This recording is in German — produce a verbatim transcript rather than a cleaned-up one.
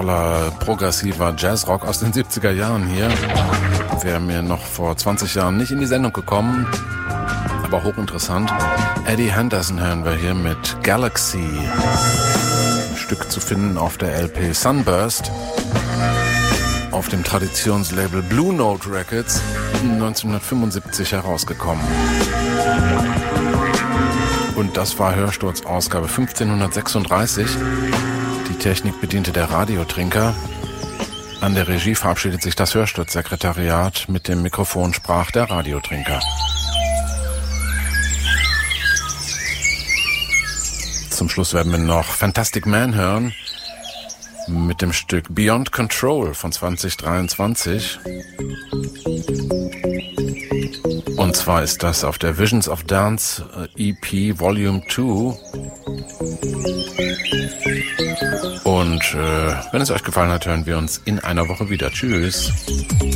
toller, progressiver Jazzrock aus den siebziger Jahren hier. Wäre mir noch vor zwanzig Jahren nicht in die Sendung gekommen, aber hochinteressant. Eddie Henderson hören wir hier mit Galaxy. Ein Stück zu finden auf der L P Sunburst, auf dem Traditionslabel Blue Note Records, neunzehnhundertfünfundsiebzig herausgekommen. Und das war Hörsturz-Ausgabe fünfzehnhundertsechsunddreißig. Die Technik bediente der Radiotrinker. An der Regie verabschiedet sich das Hörsturz-Sekretariat. Mit dem Mikrofon sprach der Radiotrinker. Zum Schluss werden wir noch Fantastic Man hören mit dem Stück Beyond Control von zweitausenddreiundzwanzig. Und zwar ist das auf der Visions of Dance E P Volume zwei. Und äh, wenn es euch gefallen hat, hören wir uns in einer Woche wieder. Tschüss.